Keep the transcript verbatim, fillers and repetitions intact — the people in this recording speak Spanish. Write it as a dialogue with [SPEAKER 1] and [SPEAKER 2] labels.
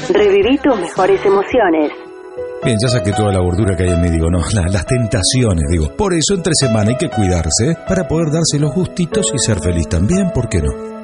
[SPEAKER 1] Reviví tus mejores emociones.
[SPEAKER 2] Bien, ya saqué toda la gordura que hay en mí, digo, no, la, las tentaciones, digo. Por eso entre semana hay que cuidarse para poder darse los gustitos y ser feliz también, ¿por qué no?